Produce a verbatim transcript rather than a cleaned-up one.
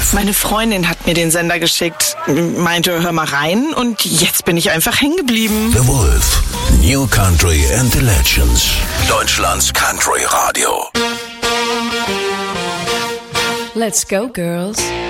Wolf. Meine Freundin hat mir den Sender geschickt, meinte, hör mal rein und jetzt bin ich einfach hängen geblieben. The Wolf. New Country and the Legends. Deutschlands Country Radio. Let's go, girls.